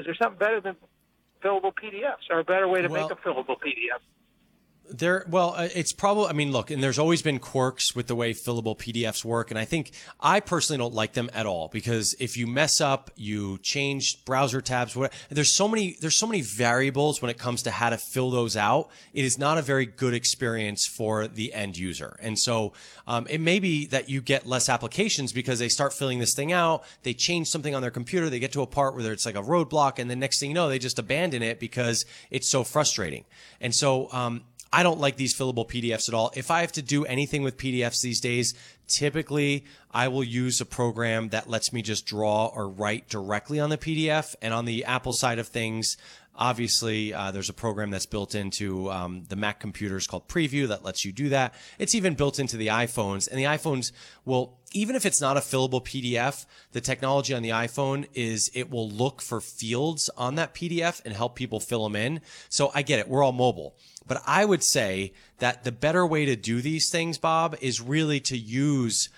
there something better than fillable PDFs, or a better way to make a fillable PDF? It's probably, I mean, look, and there's always been quirks with the way fillable PDFs work. And I personally don't like them at all, because if you mess up, you change browser tabs, there's so many variables when it comes to how to fill those out. It is not a very good experience for the end user. And so, it may be that you get less applications because they start filling this thing out. They change something on their computer. They get to a part where it's like a roadblock. And the next thing you know, they just abandon it because it's so frustrating. And so, I don't like these fillable PDFs at all. If I have to do anything with PDFs these days, typically I will use a program that lets me just draw or write directly on the PDF. And on the Apple side of things, obviously, there's a program that's built into the Mac computers called Preview that lets you do that. It's even built into the iPhones. And the iPhones will, even if it's not a fillable PDF, the technology on the iPhone is it will look for fields on that PDF and help people fill them in. So I get it. We're all mobile. But I would say that the better way to do these things, Bob, is really to use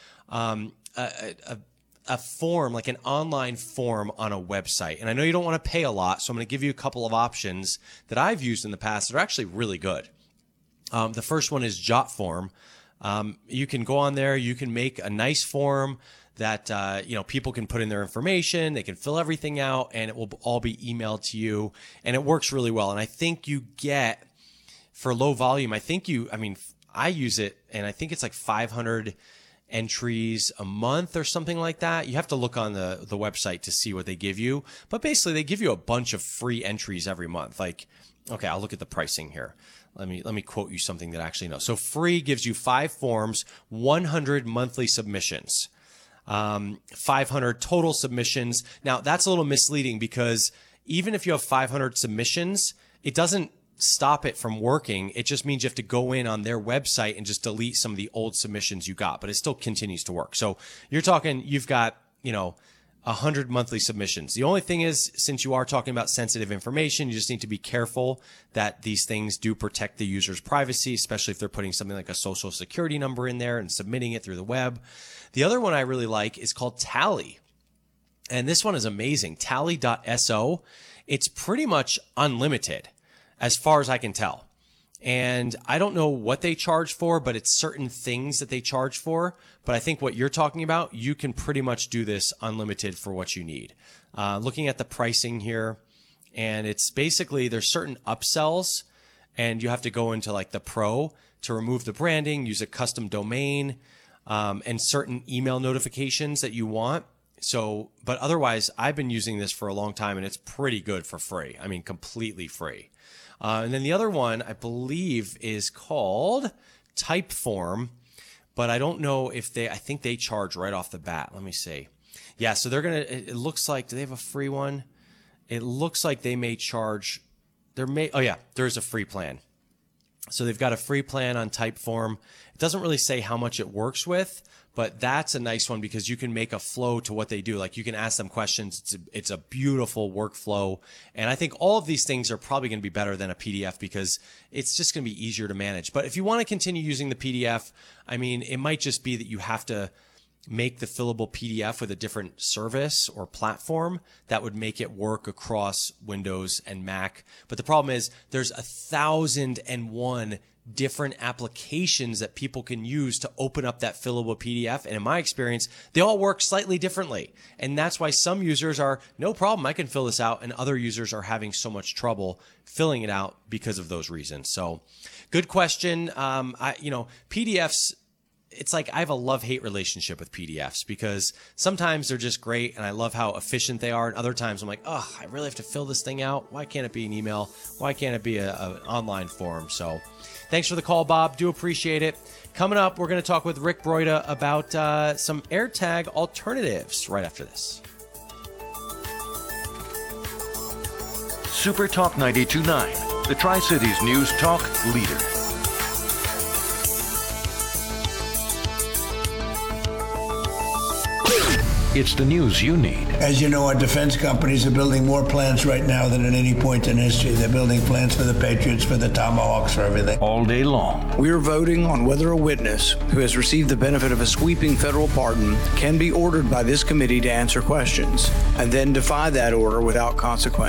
a form, like an online form on a website. And I know you don't want to pay a lot, so I'm going to give you a couple of options that I've used in the past that are actually really good. The first one is JotForm. You can go on there, you can make a nice form that people can put in their information, they can fill everything out, and it will all be emailed to you. And it works really well. And I think you get, for low volume, I use it, and I think it's like 500 entries a month or something like that. You have to look on the website to see what they give you. But basically, they give you a bunch of free entries every month. Like, okay, I'll look at the pricing here. Let me quote you something that I actually know. So free gives you 5 forms, 100 monthly submissions, 500 total submissions. Now, that's a little misleading, because even if you have 500 submissions, it doesn't stop it from working. It just means you have to go in on their website and just delete some of the old submissions you got, but it still continues to work. So you're talking, you've got, 100 monthly submissions. The only thing is, since you are talking about sensitive information, you just need to be careful that these things do protect the user's privacy, especially if they're putting something like a social security number in there and submitting it through the web. The other one I really like is called Tally. And this one is amazing. Tally.so. It's pretty much unlimited, as far as I can tell. And I don't know what they charge for, but it's certain things that they charge for. But I think what you're talking about, you can pretty much do this unlimited for what you need. Looking at the pricing here, and it's basically, there's certain upsells, and you have to go into like the Pro to remove the branding, use a custom domain, and certain email notifications that you want. So, but otherwise, I've been using this for a long time, and it's pretty good for free. I mean, completely free. And then the other one, I believe, is called Typeform, but I don't know if I think they charge right off the bat. Let me see. Yeah, so they're going to, it looks like, do they have a free one? It looks like they may charge, oh yeah, there's a free plan. So they've got a free plan on Typeform. It doesn't really say how much it works with, but that's a nice one because you can make a flow to what they do. Like, you can ask them questions. It's a beautiful workflow. And I think all of these things are probably going to be better than a PDF because it's just going to be easier to manage. But if you want to continue using the PDF, I mean, it might just be that you have to make the fillable PDF with a different service or platform that would make it work across Windows and Mac. But the problem is there's 1,001 different applications that people can use to open up that fillable PDF. And in my experience, they all work slightly differently. And that's why some users are, no problem, I can fill this out. And other users are having so much trouble filling it out because of those reasons. So good question. PDFs, it's like I have a love-hate relationship with PDFs because sometimes they're just great and I love how efficient they are. And other times I'm like, oh, I really have to fill this thing out. Why can't it be an email? Why can't it be an online form? So thanks for the call, Bob. Do appreciate it. Coming up, we're going to talk with Rick Broida about some AirTag alternatives right after this. Super Talk 92.9, the Tri-Cities News Talk leader. It's the news you need. As you know, our defense companies are building more plants right now than at any point in history. They're building plants for the Patriots, for the Tomahawks, for everything. All day long. We are voting on whether a witness who has received the benefit of a sweeping federal pardon can be ordered by this committee to answer questions and then defy that order without consequence.